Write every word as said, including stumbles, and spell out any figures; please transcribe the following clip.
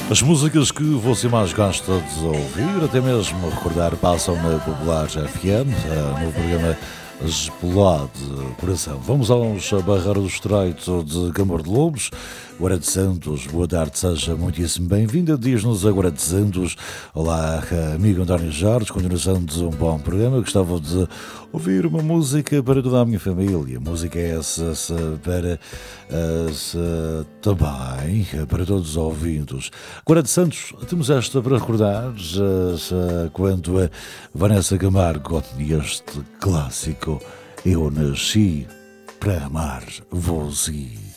As músicas que você mais gosta de ouvir, até mesmo recordar, passam na Popular F M, no programa Explode Coração. Vamos aos Barreira do Estreito de Camor de Lobos. Guarda de Santos, boa tarde, seja muitíssimo bem-vinda. Diz-nos a Guarda de Santos. Olá, amigo António Jorge, continuação de um bom programa. Gostava de ouvir uma música para toda a minha família. Música essa, essa para essa, também para todos os ouvintes. Guarda de Santos, temos esta para recordar essa, quando a Vanessa Camargo e este clássico Eu Nasci para Amar Você.